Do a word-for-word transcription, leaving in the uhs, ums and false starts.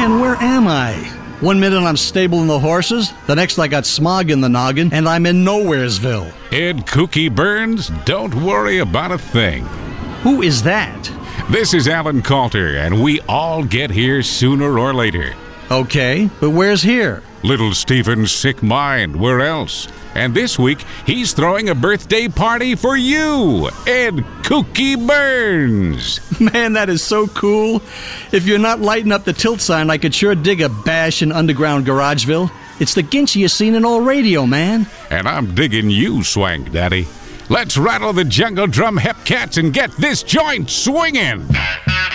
Man, where am I? One minute I'm stabling the horses, the next I got smog in the noggin, and I'm in Nowheresville. Ed Kooky Burns, don't worry about a thing. Who is that? This is Alan Coulter, and we all get here sooner or later. Okay, but where's here? Little Stephen's sick mind, where else? And this week, he's throwing a birthday party for you, Ed Kooky Burns. Man, that is so cool. If you're not lighting up the tilt sign, I could sure dig a bash in underground Garageville. It's the ginchiest scene in all radio, man. And I'm digging you, Swank Daddy. Let's rattle the jungle drum hepcats and get this joint swinging.